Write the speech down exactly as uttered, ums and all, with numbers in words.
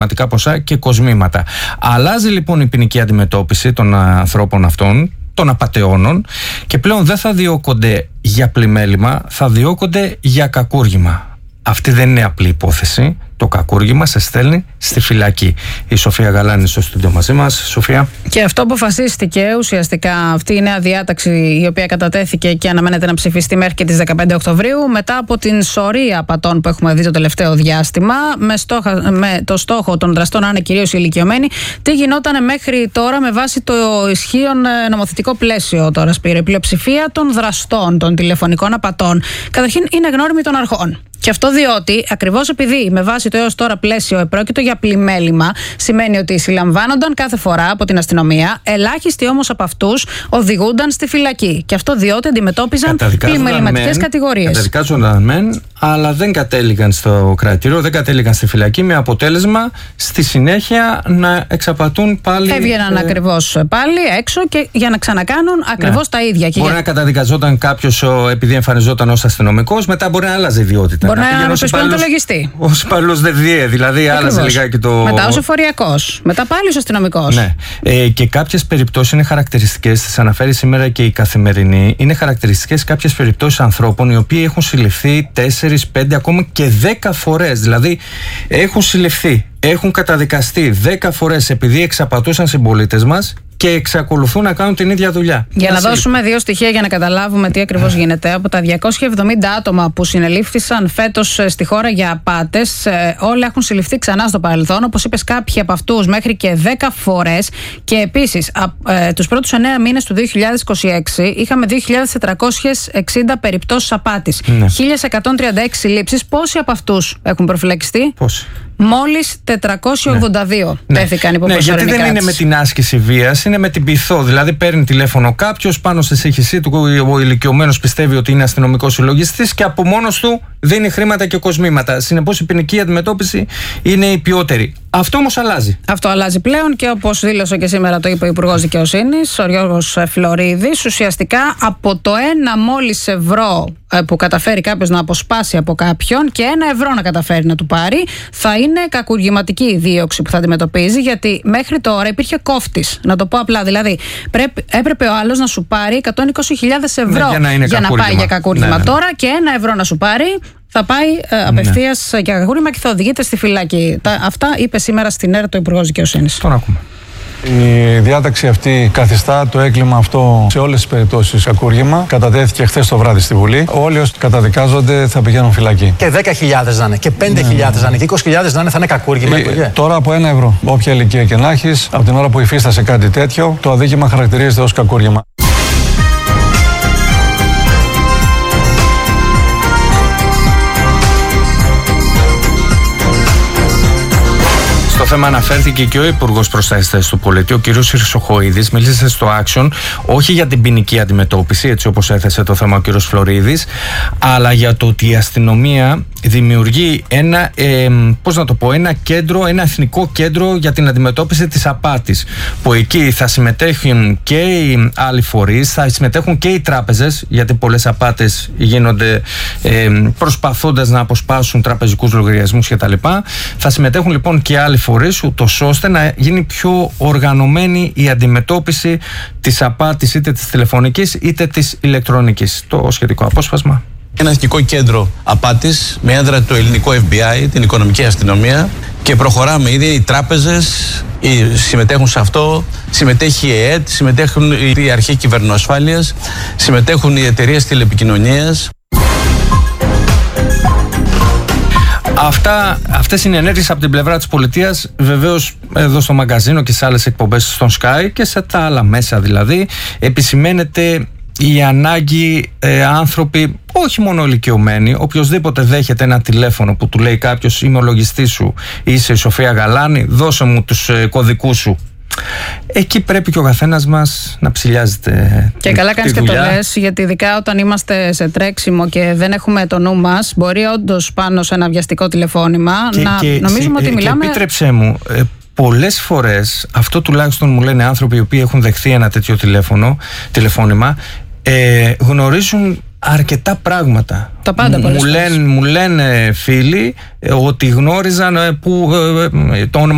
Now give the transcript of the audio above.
ποσά και κοσμήματα. Αλλάζει λοιπόν η ποινική αντιμετώπιση των ανθρώπων αυτών, των απατεώνων, και πλέον δεν θα διώκονται για πλημέλημα, θα διώκονται για κακούργημα. Αυτή δεν είναι απλή υπόθεση. Το κακούργημα σε στέλνει στη φυλακή. Η Σοφία Γαλάνη στο στούντιο μαζί μας. Σοφία. Και αυτό αποφασίστηκε ουσιαστικά, αυτή η νέα διάταξη, η οποία κατατέθηκε και αναμένεται να ψηφιστεί μέχρι και τις δεκαπέντε Οκτωβρίου, μετά από την σωρία απατών που έχουμε δει το τελευταίο διάστημα, με, στόχα, με το στόχο των δραστών να είναι κυρίως οι ηλικιωμένοι. Τι γινόταν μέχρι τώρα με βάση το ισχύον νομοθετικό πλαίσιο τώρα, Σπύρο? Η πλειοψηφία των δραστών των τηλεφωνικών απατών καταρχήν είναι γνώριμοι των αρχών. Και αυτό διότι, ακριβώς επειδή με βάση το έως τώρα πλαίσιο επρόκειτο για πλημέλημα, σημαίνει ότι συλλαμβάνονταν κάθε φορά από την αστυνομία, ελάχιστοι όμως από αυτούς οδηγούνταν στη φυλακή. Και αυτό διότι αντιμετώπιζαν πλημεληματικές κατηγορίες. Καταδικάζονταν μεν, αλλά δεν κατέληγαν στο κρατήριο, δεν κατέληγαν στη φυλακή, με αποτέλεσμα στη συνέχεια να εξαπατούν πάλι. Έβγαιναν ε... ακριβώς πάλι έξω και για να ξανακάνουν ακριβώς ναι. τα ίδια. Και μπορεί για... να καταδικαζόταν κάποιος επειδή εμφανιζόταν ως αστυνομικός, μετά μπορεί να άλλαζε ιδιότητα. Μπορεί να, να απεσπέλνει το λογιστή. Ως υπάλληλος ΔΕΔΙΕ, δηλαδή άλλαζε λιγάκι το. Μετά ως εφοριακός. Μετά πάλι ως αστυνομικός. Ναι. Ε, και κάποιες περιπτώσεις είναι χαρακτηριστικές, τις αναφέρει σήμερα και η Καθημερινή. Είναι χαρακτηριστικές κάποιες περιπτώσεις ανθρώπων οι οποίοι έχουν συλληφθεί τέσσερις, πέντε, ακόμα και δέκα φορές. Δηλαδή έχουν συλληφθεί, έχουν καταδικαστεί δέκα φορές επειδή εξαπατούσαν συμπολίτες μας και εξακολουθούν να κάνουν την ίδια δουλειά. Για να δώσουμε δύο στοιχεία για να καταλάβουμε τι ακριβώς γίνεται. Από τα διακόσια εβδομήντα άτομα που συνελήφθησαν φέτος στη χώρα για απάτες, όλα έχουν συλληφθεί ξανά στο παρελθόν. Όπως είπες, κάποιοι από αυτούς μέχρι και δέκα φορές. Και επίσης, ε, τους πρώτους εννέα μήνες του δύο χιλιάδες είκοσι έξι είχαμε δύο χιλιάδες τετρακόσιες εξήντα περιπτώσεις απάτης. Ναι. χίλια εκατόν τριάντα έξι συλλήψεις. Πόσοι από αυτούς έχουν προφυλακιστεί? Πόσοι? Μόλις τετρακόσιοι ογδόντα δύο ναι. τέθηκαν υπό ναι, προσωρινή γιατί δεν κράτηση. είναι με την άσκηση βίας, είναι με την πειθό. Δηλαδή παίρνει τηλέφωνο κάποιος, πάνω στη σύγχυσή του ο ηλικιωμένος πιστεύει ότι είναι αστυνομικός συλλογιστής και από μόνος του δίνει χρήματα και κοσμήματα. Συνεπώς η ποινική αντιμετώπιση είναι η ποιότερη. Αυτό όμως αλλάζει. Αυτό αλλάζει πλέον και όπως δήλωσε και σήμερα το είπε ο Υπουργός Δικαιοσύνης, ο Γιώργος Φλωρίδης, ουσιαστικά από το ένα μόλις ευρώ που καταφέρει κάποιος να αποσπάσει από κάποιον και ένα ευρώ να καταφέρει να του πάρει, θα είναι κακουργηματική η δίωξη που θα αντιμετωπίζει, γιατί μέχρι τώρα υπήρχε κόφτης. Να το πω απλά, δηλαδή πρέπει, έπρεπε ο άλλος να σου πάρει εκατόν είκοσι χιλιάδες ευρώ ναι, για να, είναι για να πάει για κακούργημα. Ναι, ναι. Τώρα και ένα ευρώ να σου πάρει θα πάει ε, απευθείας ναι. για κακούργημα και θα οδηγείται στη φυλακή. Τα, αυτά είπε σήμερα στην ΕΡΤ ο Υπουργός Δικαιοσύνης. Τον ακούμε. Η διάταξη αυτή καθιστά το έγκλημα αυτό σε όλες τις περιπτώσεις κακούργημα. Κατατέθηκε χθες το βράδυ στη Βουλή. Όλοι όσοι καταδικάζονται θα πηγαίνουν φυλακή. Και δέκα χιλιάδες να είναι, και πέντε χιλιάδες ναι. να είναι, και είκοσι χιλιάδες να είναι, θα είναι κακούργημα. Ε, τώρα από ένα ευρώ. Όποια ηλικία και να έχεις, από την ώρα που υφίστασε κάτι τέτοιο, το αδίκημα χαρακτηρίζεται ως κακούργημα. Στο θέμα αναφέρθηκε και ο Υπουργός Προστασίας του Πολίτη, ο κ. Χρυσοχοΐδης, μίλησε στο Action όχι για την ποινική αντιμετώπιση, έτσι όπως έθεσε το θέμα ο κ. Φλωρίδης, αλλά για το ότι η αστυνομία δημιουργεί ένα, ε, πώς να το πω, ένα κέντρο, ένα εθνικό κέντρο για την αντιμετώπιση της απάτης, που εκεί θα συμμετέχουν και οι άλλοι φορείς, θα συμμετέχουν και οι τράπεζες, γιατί πολλές απάτες γίνονται ε, προσπαθώντας να αποσπάσουν τραπεζικούς λογαριασμούς κτλ. Θα συμμετέχουν λοιπόν και άλλοι φορείς, ούτως ώστε να γίνει πιο οργανωμένη η αντιμετώπιση της απάτης, είτε της τηλεφωνικής είτε της ηλεκτρονικής. Το σχετικό απόσπασμα. Ένα εθνικό κέντρο απάτης με έδρα το ελληνικό Εφ Μπι Άι, την οικονομική αστυνομία, και προχωράμε. Ήδη οι τράπεζες συμμετέχουν σε αυτό, συμμετέχει η ΕΕΤ, συμμετέχουν οι αρχές κυβερνοασφάλειας, συμμετέχουν οι εταιρείες τηλεπικοινωνίας. Αυτά, αυτές είναι ενέργειες από την πλευρά της πολιτείας. Βεβαίως εδώ στο μαγκαζίνο και σε άλλες εκπομπές στον Sky και σε τα άλλα μέσα δηλαδή επισημαίνεται η ανάγκη ε, άνθρωποι, όχι μόνο ηλικιωμένοι, οποιοσδήποτε δέχεται ένα τηλέφωνο που του λέει κάποιος είμαι ο λογιστής σου, είσαι η Σοφία Γαλάνη, δώσε μου τους ε, κωδικούς σου. Εκεί πρέπει και ο καθένας μας να ψηλιάζεται. Και καλά κάνεις και το λες, γιατί ειδικά όταν είμαστε σε τρέξιμο και δεν έχουμε το νου μας, μπορεί όντως πάνω σε ένα βιαστικό τηλεφώνημα και, να και, νομίζουμε και, ότι μιλάμε. Και επίτρεψέ μου, ε, πολλές φορές, αυτό τουλάχιστον μου λένε άνθρωποι οι οποίοι έχουν δεχθεί ένα τέτοιο τηλέφωνο, τηλεφώνημα, ε, γνωρίζουν αρκετά πράγματα. Τα πάντα μου, λένε, μου λένε φίλοι ε, ότι γνώριζαν ε, που, ε, το όνομα